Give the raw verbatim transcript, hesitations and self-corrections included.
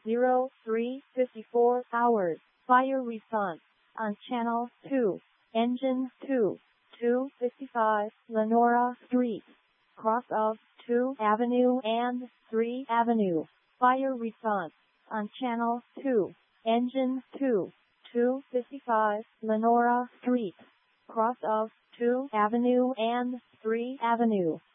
zero three fifty-four hours. Fire response on channel two. Engine two. two fifty-five Lenora Street. Cross of two Avenue and three Avenue. Fire response on channel two. Engine two. two fifty-five Lenora Street. Cross of two Avenue and three Avenue.